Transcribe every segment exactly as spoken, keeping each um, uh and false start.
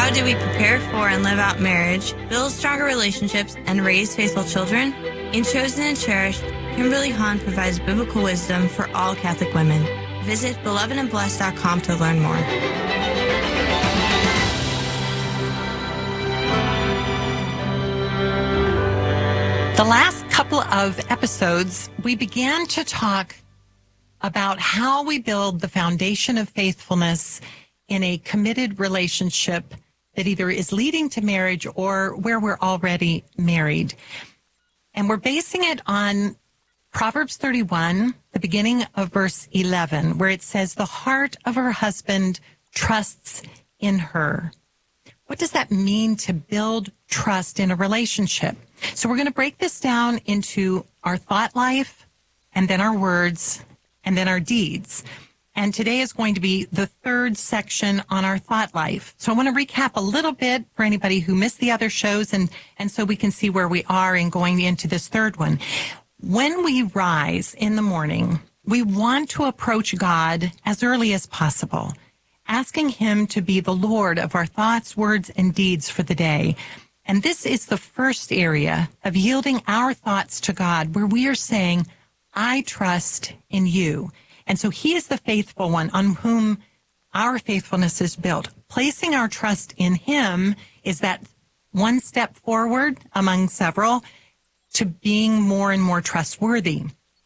How do we prepare for and live out marriage, build stronger relationships, and raise faithful children? In Chosen and Cherished, Kimberly Hahn provides biblical wisdom for all Catholic women. Visit beloved and blessed dot com to learn more. The last couple of episodes, we began to talk about how we build the foundation of faithfulness in a committed relationship that either is leading to marriage or where we're already married. And we're basing it on Proverbs thirty-one, the beginning of verse eleven, where it says, the heart of her husband trusts in her. What does that mean to build trust in a relationship? So we're going to break this down into our thought life, and then our words, and then our deeds. And today is going to be the third section on our thought life. So I want to recap a little bit for anybody who missed the other shows, and, and so we can see where we are in going into this third one. When we rise in the morning, we want to approach God as early as possible, asking him to be the Lord of our thoughts, words, and deeds for the day. And this is the first area of yielding our thoughts to God, where we are saying, I trust in you. And so he is the faithful one on whom our faithfulness is built. Placing our trust in him is that one step forward among several to being more and more trustworthy.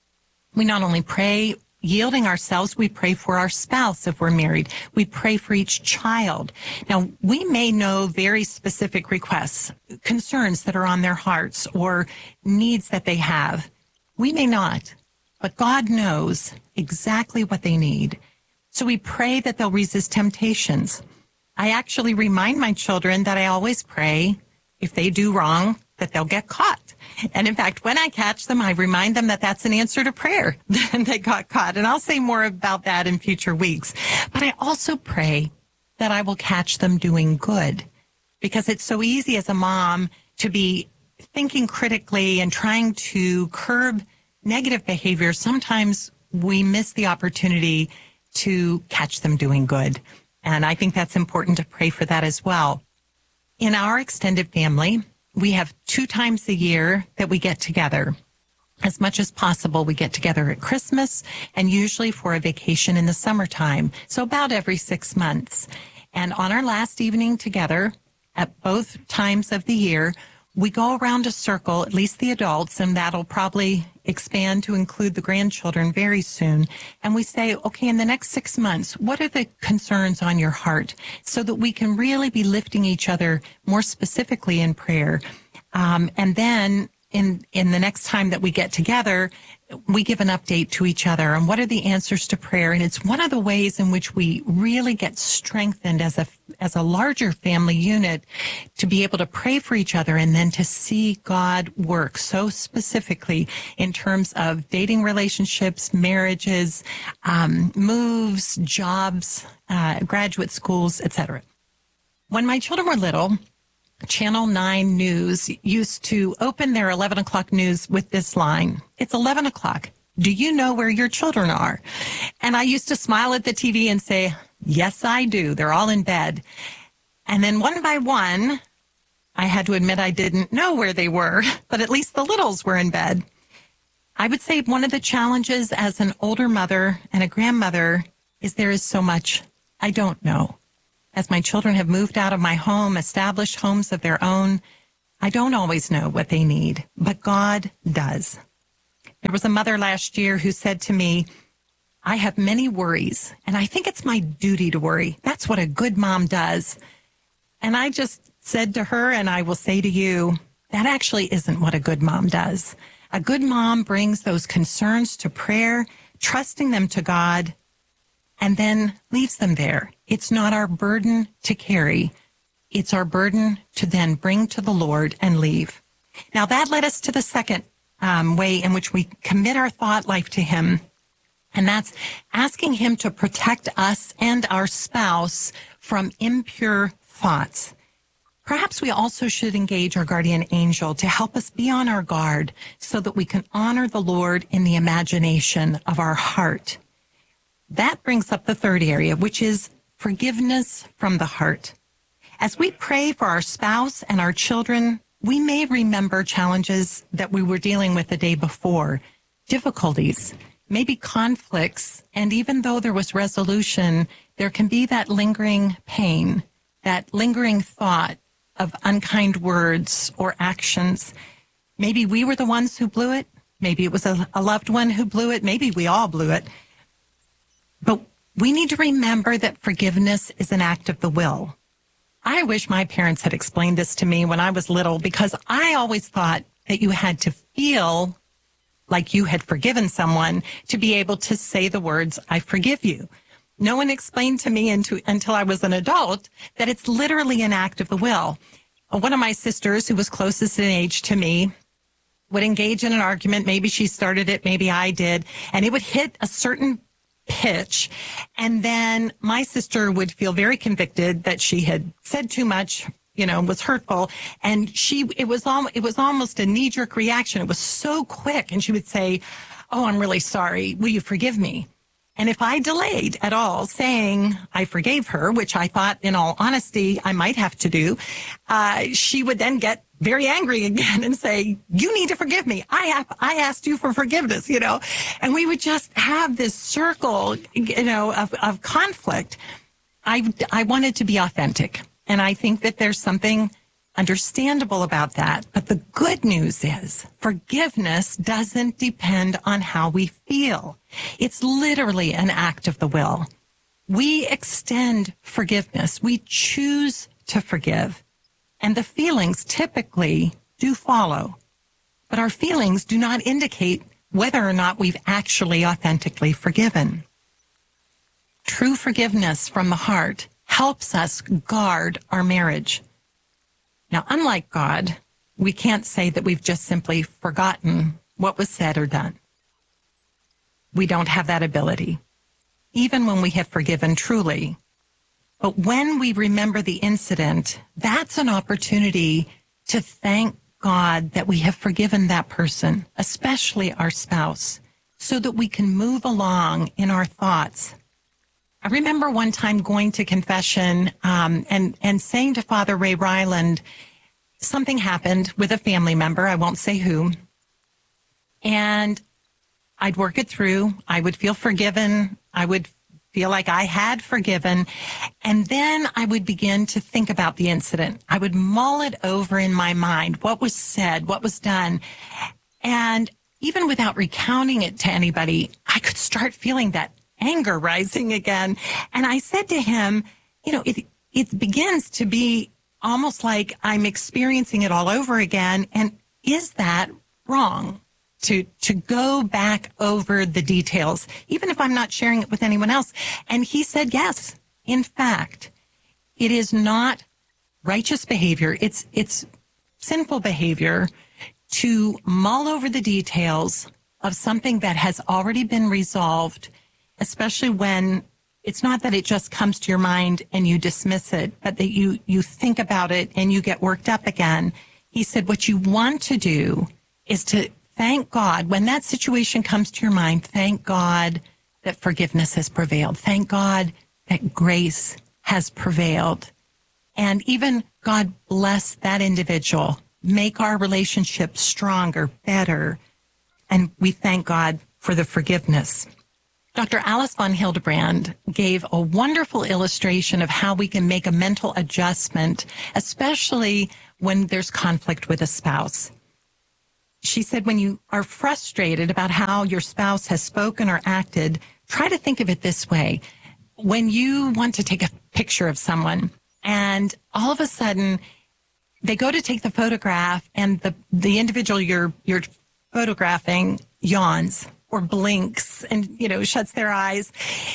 We not only pray, yielding ourselves, we pray for our spouse if we're married. We pray for each child. Now, we may know very specific requests, concerns that are on their hearts, or needs that they have. We may not, but God knows exactly what they need. So we pray that they'll resist temptations. I actually remind my children that I always pray, if they do wrong, that they'll get caught. And in fact, when I catch them, I remind them that that's an answer to prayer, then they got caught. And I'll say more about that in future weeks. But I also pray that I will catch them doing good, because it's so easy as a mom to be thinking critically and trying to curb negative behavior. Sometimes we miss the opportunity to catch them doing good. And I think that's important to pray for that as well. In our extended family, we have two times a year that we get together. As much as possible, we get together at Christmas and usually for a vacation in the summertime. So about every six months. And on our last evening together, at both times of the year, we go around a circle, at least the adults, and that'll probably expand to include the grandchildren very soon. And we say, okay, in the next six months, what are the concerns on your heart, so that we can really be lifting each other more specifically in prayer. Um, and then in, in the next time that we get together, we give an update to each other on what are the answers to prayer. And it's one of the ways in which we really get strengthened as a, as a larger family unit to be able to pray for each other and then to see God work so specifically in terms of dating relationships, marriages, um, moves, jobs, uh, graduate schools, et cetera. When my children were little, Channel nine News used to open their eleven o'clock news with this line. It's eleven o'clock. Do you know where your children are? And I used to smile at the T V and say, yes, I do. They're all in bed. And then one by one, I had to admit I didn't know where they were, but at least the littles were in bed. I would say one of the challenges as an older mother and a grandmother is there is so much I don't know. As my children have moved out of my home, established homes of their own, I don't always know what they need, but God does. There was a mother last year who said to me, I have many worries, and I think it's my duty to worry. That's what a good mom does. And I just said to her, and I will say to you, that actually isn't what a good mom does. A good mom brings those concerns to prayer, trusting them to God, and then leaves them there. It's not our burden to carry. It's our burden to then bring to the Lord and leave. Now that led us to the second um, way in which we commit our thought life to him. And that's asking him to protect us and our spouse from impure thoughts. Perhaps we also should engage our guardian angel to help us be on our guard so that we can honor the Lord in the imagination of our heart. That brings up the third area, which is forgiveness from the heart. As we pray for our spouse and our children, we may remember challenges that we were dealing with the day before, difficulties, maybe conflicts, and even though there was resolution, there can be that lingering pain, that lingering thought of unkind words or actions. Maybe we were the ones who blew it. Maybe it was a, a loved one who blew it. Maybe we all blew it. But we need to remember that forgiveness is an act of the will. I wish my parents had explained this to me when I was little, because I always thought that you had to feel like you had forgiven someone to be able to say the words, I forgive you. No one explained to me into, until I was an adult that it's literally an act of the will. One of my sisters, who was closest in age to me, would engage in an argument. Maybe she started it, maybe I did, and it would hit a certain pitch. And then my sister would feel very convicted that she had said too much, you know, was hurtful. And she, it was all, it was almost a knee-jerk reaction. It was so quick. And she would say, oh, I'm really sorry. Will you forgive me? And if I delayed at all saying I forgave her, which I thought in all honesty I might have to do, uh, she would then get very angry again and say, you need to forgive me. I have, I asked you for forgiveness, you know, and we would just have this circle, you know, of, of conflict. I, I wanted to be authentic. And I think that there's something understandable about that. But the good news is forgiveness doesn't depend on how we feel. It's literally an act of the will. We extend forgiveness. We choose to forgive. And the feelings typically do follow. But our feelings do not indicate whether or not we've actually authentically forgiven. True forgiveness from the heart helps us guard our marriage. Now, unlike God, we can't say that we've just simply forgotten what was said or done. We don't have that ability, even when we have forgiven truly. But when we remember the incident, that's an opportunity to thank God that we have forgiven that person, especially our spouse, so that we can move along in our thoughts. I remember one time going to confession um, and, and saying to Father Ray Ryland, something happened with a family member, I won't say who, and I'd work it through. I would feel forgiven. I would feel like I had forgiven. And then I would begin to think about the incident. I would mull it over in my mind, what was said, what was done. And even without recounting it to anybody, I could start feeling that anger rising again. And I said to him, you know, it it begins to be almost like I'm experiencing it all over again. And is that wrong? To, to go back over the details, even if I'm not sharing it with anyone else. And he said, yes, in fact, it is not righteous behavior. It's, it's sinful behavior to mull over the details of something that has already been resolved, especially when it's not that it just comes to your mind and you dismiss it, but that you, you think about it and you get worked up again. He said, what you want to do is to thank God, when that situation comes to your mind, thank God that forgiveness has prevailed. Thank God that grace has prevailed. And even God bless that individual, make our relationship stronger, better. And we thank God for the forgiveness. Doctor Alice von Hildebrand gave a wonderful illustration of how we can make a mental adjustment, especially when there's conflict with a spouse. She said, when you are frustrated about how your spouse has spoken or acted, try to think of it this way. When you want to take a picture of someone and all of a sudden they go to take the photograph and the, the individual you're, you're photographing yawns or blinks and, you know, shuts their eyes,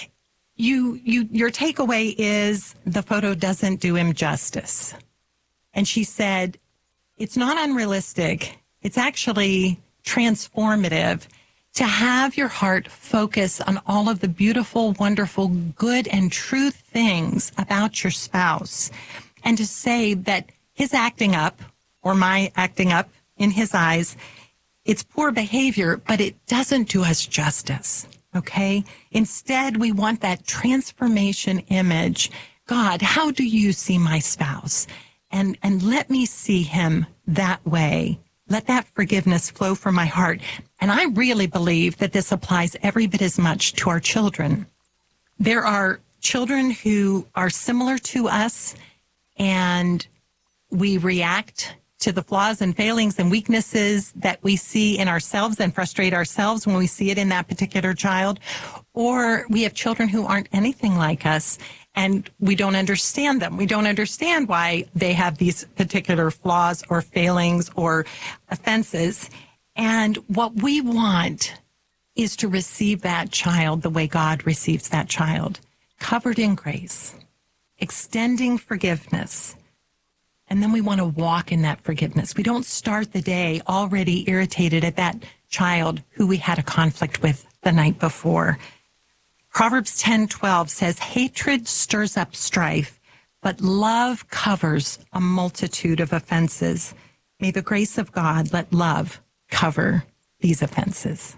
you, you, your takeaway is the photo doesn't do him justice. And she said, it's not unrealistic. It's actually transformative to have your heart focus on all of the beautiful, wonderful, good and true things about your spouse, and to say that his acting up or my acting up in his eyes, it's poor behavior, but it doesn't do us justice. Okay. Instead, we want that transformation image God, how do you see my spouse? And, and let me see him that way. Let that forgiveness flow from my heart. And I really believe that this applies every bit as much to our children. There are children who are similar to us, and we react to the flaws and failings and weaknesses that we see in ourselves and frustrate ourselves when we see it in that particular child. Or we have children who aren't anything like us, and we don't understand them. We don't understand why they have these particular flaws or failings or offenses. And what we want is to receive that child the way God receives that child, covered in grace, extending forgiveness. And then we want to walk in that forgiveness. We don't start the day already irritated at that child who we had a conflict with the night before. Proverbs ten twelve says, hatred stirs up strife, but love covers a multitude of offenses. May the grace of God let love cover these offenses.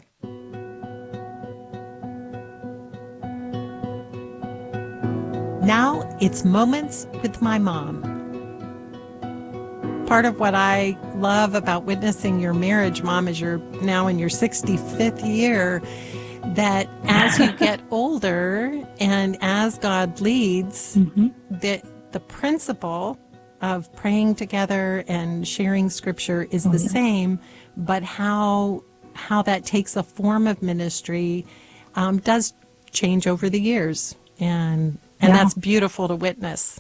Now it's Moments with My Mom. Part of what I love about witnessing your marriage, Mom, is you're now in your sixty-fifth year, that as you get older and as God leads, mm-hmm. that the principle of praying together and sharing scripture is oh, the yeah. same, but how how that takes a form of ministry um, does change over the years. And and yeah. that's beautiful to witness.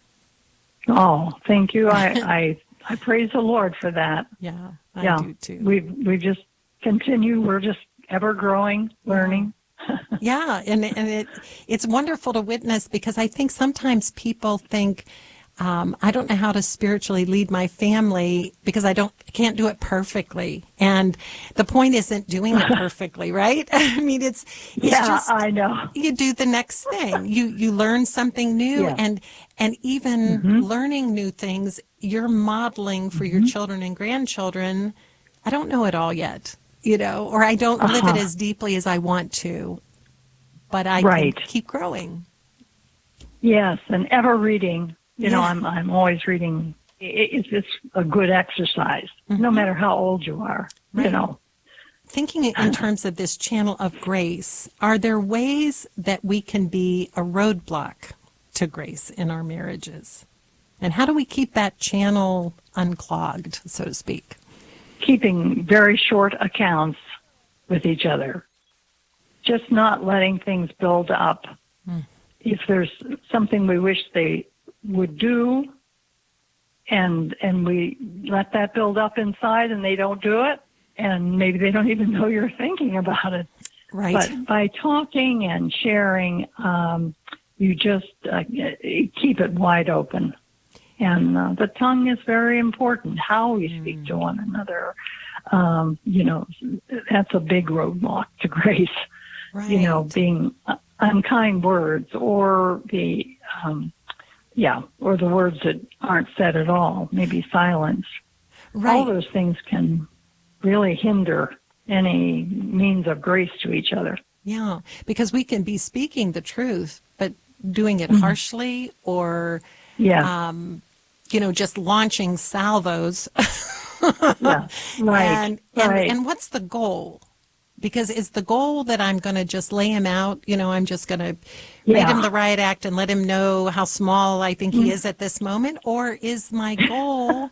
Oh, thank you. I, I I praise the Lord for that. Yeah, I yeah. do too. We we just continue. We're just ever growing, learning. Yeah, and and it it's wonderful to witness, because I think sometimes people think, um, I don't know how to spiritually lead my family because I don't can't do it perfectly. And the point isn't doing it perfectly, right? I mean, it's it's yeah, just I know. You do the next thing. You you learn something new, yeah. and and even mm-hmm. learning new things, you're modeling for mm-hmm. your children and grandchildren. I don't know it all yet, you know, or I don't uh-huh. live it as deeply as I want to, but I right. can keep growing. Yes, and ever reading. You yeah. know, I'm I'm always reading. It's it's a good exercise, mm-hmm. no matter how old you are. Right. You know, thinking in terms of this channel of grace, are there ways that we can be a roadblock to grace in our marriages, and how do we keep that channel unclogged, so to speak? Keeping very short accounts with each other, just not letting things build up. Mm. If there's something we wish they would do, and and we let that build up inside and they don't do it, and maybe they don't even know you're thinking about it. Right. But by talking and sharing, um, you just uh, keep it wide open. And uh, the tongue is very important, how we speak mm. to one another. Um, you know, that's a big roadblock to grace. Right. You know, being uh, unkind words, or the, um, yeah, or the words that aren't said at all, maybe silence. Right. All those things can really hinder any means of grace to each other. Yeah, because we can be speaking the truth, but doing it mm. harshly, or, yeah. um, you know, just launching salvos. yeah, right, and, right. And, and what's the goal? Because is the goal that I'm going to just lay him out, you know, I'm just going to yeah. read him the riot act and let him know how small I think he is at this moment? Or is my goal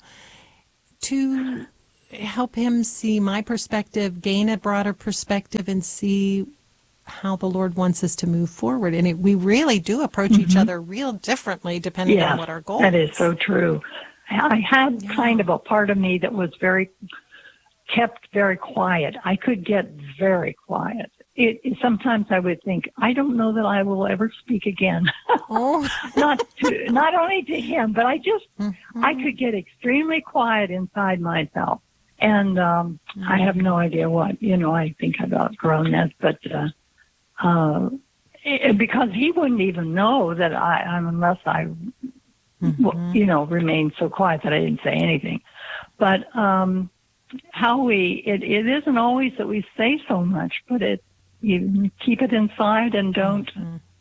to help him see my perspective, gain a broader perspective, and see how the Lord wants us to move forward? And it, we really do approach mm-hmm. each other real differently depending yes, on what our goal that is. That is so true. I had yeah. kind of a part of me that was very... kept very quiet. I could get very quiet. It, it, sometimes I would think, I don't know that I will ever speak again. Oh. not to, not only to him, but I just, mm-hmm. I could get extremely quiet inside myself. And um, mm-hmm. I have no idea what, you know, I think I've outgrown that, but uh, uh, it, because he wouldn't even know that I, um, unless I, mm-hmm. you know, remained so quiet that I didn't say anything. But, um, how we, it, it isn't always that we say so much, but it, you keep it inside and don't, mm-hmm.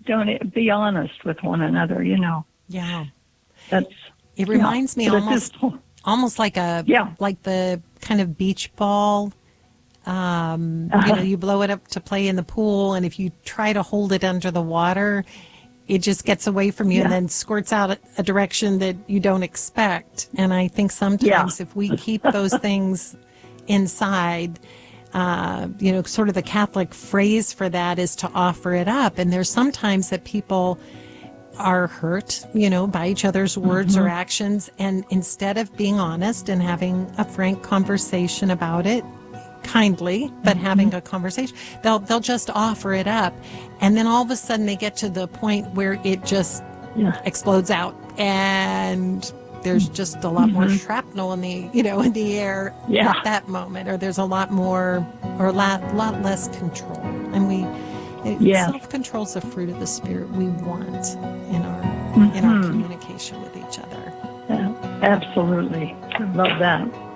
don't be honest with one another, you know. Yeah. That's It reminds yeah, me almost just, almost like a yeah. like the kind of beach ball. Um, Uh-huh. You know, you blow it up to play in the pool, and if you try to hold it under the water, it just gets away from you Yeah. and then squirts out a, a direction that you don't expect. And I think sometimes Yeah. if we keep those things inside, uh, you know, sort of the Catholic phrase for that is to offer it up. And there's sometimes that people are hurt, you know, by each other's words Mm-hmm. or actions. And instead of being honest and having a frank conversation about it, kindly, but Mm-hmm. having a conversation, they'll they'll just offer it up. And then all of a sudden they get to the point where it just Yeah. explodes out, and there's just a lot more Mhm. shrapnel in the, you know, in the air Yeah. at that moment, or there's a lot more, or a lot, lot less control. And we, it, Yes. self-control's the fruit of the Spirit we want in our, in our Mhm. communication with each other. Yeah, absolutely. I love that.